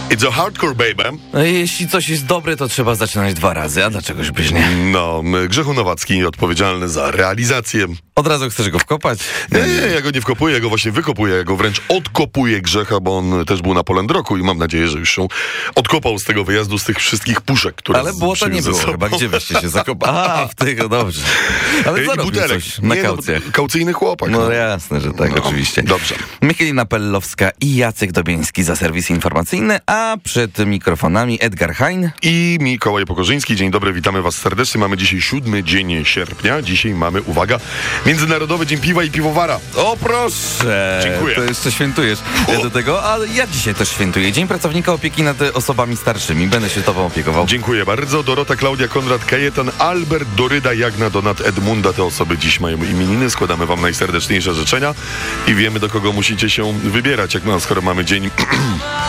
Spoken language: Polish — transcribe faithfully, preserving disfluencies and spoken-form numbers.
It's a hardcore baby. No, jeśli coś jest dobre, to trzeba zaczynać dwa razy, a dlaczegoś byś nie? No, Grzechu Nowacki odpowiedzialny za realizację. Od razu chcesz go wkopać? Nie, nie, ja go nie wkopuję, ja go właśnie wykopuję, ja go wręcz odkopuję Grzecha, bo on też był na Polendroku i mam nadzieję, że już się odkopał z tego wyjazdu, z tych wszystkich puszek, które Ale błota nie było chyba, gdzie byście się zakopali? A, w tego, dobrze. Ale co robił coś na nie, kaucjach? No, kaucyjny chłopak. No, no jasne, że tak, no, oczywiście. Dobrze. Michalina Pellowska i Jacek Dobieński za serwis informacyjny, a przed mikrofonami Edgar Hein i Mikołaj Pokorzyński. Dzień dobry, witamy was serdecznie. Mamy dzisiaj siódmy dzień sierpnia. Dzisiaj mamy, uwaga, Międzynarodowy Dzień Piwa i Piwowara. O proszę! Dziękuję. To jeszcze świętujesz o. do tego, ale ja dzisiaj też świętuję. Dzień Pracownika Opieki nad osobami starszymi. Będę się tobą opiekował. Dziękuję bardzo. Dorota, Klaudia, Konrad, Kajetan, Albert, Doryda, Jagna, Donat, Edmunda. Te osoby dziś mają imieniny. Składamy wam najserdeczniejsze życzenia i wiemy, do kogo musicie się wybierać, jak no, skoro mamy dzień